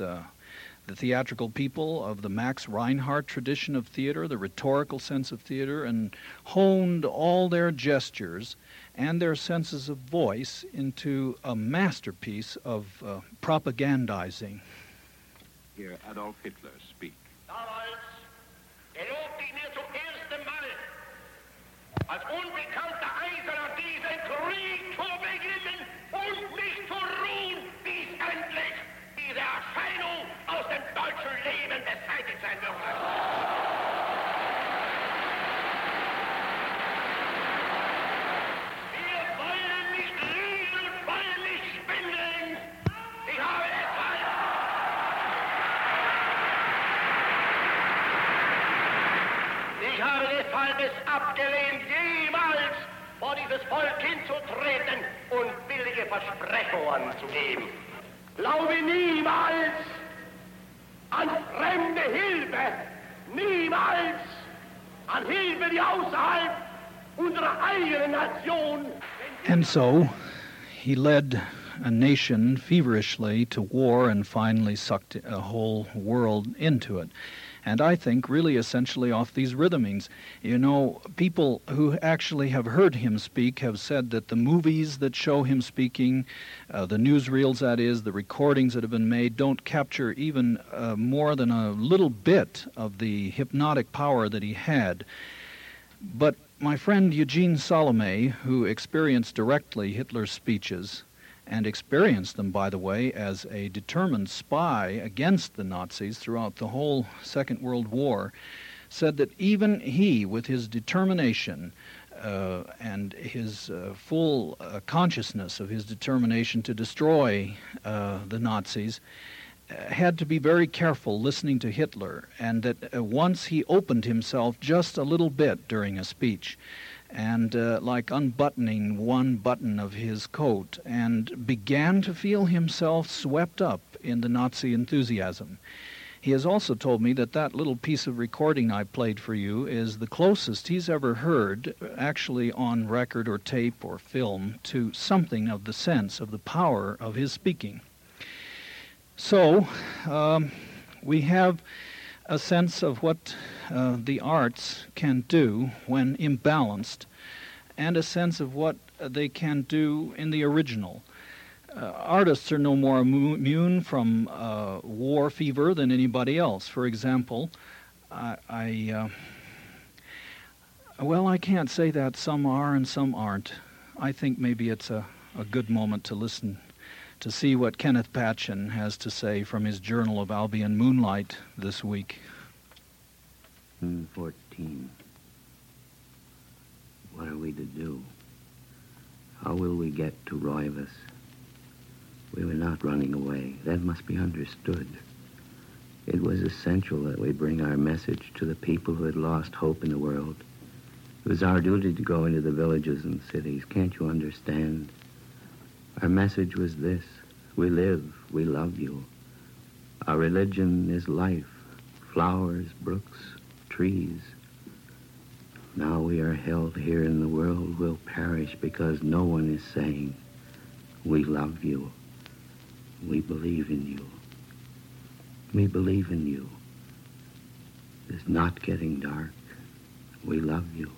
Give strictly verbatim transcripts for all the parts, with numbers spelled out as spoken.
uh, the theatrical people of the Max Reinhardt tradition of theater, the rhetorical sense of theater, and honed all their gestures and their senses of voice into a masterpiece of uh, propagandizing. Hear Adolf Hitler speak. Damals gelobt ich mir zum ersten Mal, als unbekannter Eiserner diesen Krieg zu beginnen und nicht zu ruhen, bis endlich diese Erscheinung aus dem deutschen Leben beseitigt sein wird. Abgelehnt, jemals vor dieses Volk hinzutreten und billige Versprechungen zu geben. Glaube niemals an fremde Hilfe, niemals an Hilfe, die außerhalb unserer eigenen Nation. And so he led a nation feverishly to war and finally sucked a whole world into it. And I think really essentially off these rhythmings. You know, people who actually have heard him speak have said that the movies that show him speaking, uh, the newsreels that is, the recordings that have been made, don't capture even uh, more than a little bit of the hypnotic power that he had. But my friend Eugene Salome, who experienced directly Hitler's speeches, and experienced them, by the way, as a determined spy against the Nazis throughout the whole Second World War, said that even he, with his determination uh, and his uh, full uh, consciousness of his determination to destroy uh, the Nazis, uh, had to be very careful listening to Hitler, and that uh, once he opened himself just a little bit during a speech, and uh, like unbuttoning one button of his coat, and began to feel himself swept up in the Nazi enthusiasm. He has also told me that that little piece of recording I played for you is the closest he's ever heard, actually on record or tape or film, to something of the sense of the power of his speaking. So, um, we have a sense of what uh, the arts can do when imbalanced, and a sense of what they can do in the original. Uh, artists are no more immune from uh, war fever than anybody else. For example, I, I uh, well, I can't say that. Some are and some aren't. I think maybe it's a, a good moment to listen to see what Kenneth Patchen has to say from his Journal of Albion Moonlight this week. Hmm, fourteen. What are we to do? How will we get to Roivas? We were not running away. That must be understood. It was essential that we bring our message to the people who had lost hope in the world. It was our duty to go into the villages and cities. Can't you understand? Our message was this: we live, we love you. Our religion is life, flowers, brooks, trees. Now we are held here in the world, will perish because no one is saying, we love you, we believe in you. We believe in you. It's not getting dark. We love you.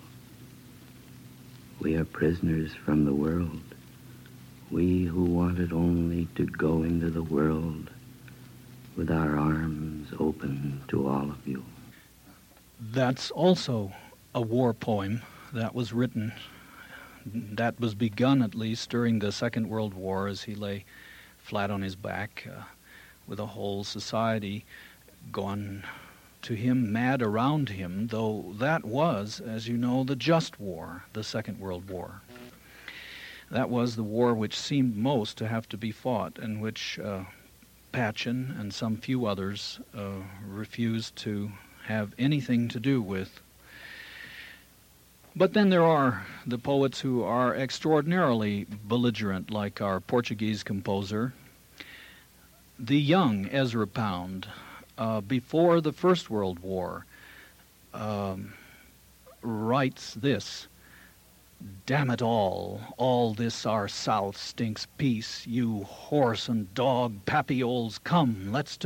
We are prisoners from the world. We who wanted only to go into the world with our arms open to all of you. That's also a war poem that was written, that was begun at least during the Second World War as he lay flat on his back uh, with a whole society gone to him, mad around him, though that was, as you know, the just war, the Second World War. That was the war which seemed most to have to be fought, and which uh, Patchen and some few others uh, refused to have anything to do with. But then there are the poets who are extraordinarily belligerent, like our Portuguese composer, the young Ezra Pound, uh, before the First World War, um, writes this: "Damn it all, all this our South stinks peace, you horse and dog papioles, come, let's to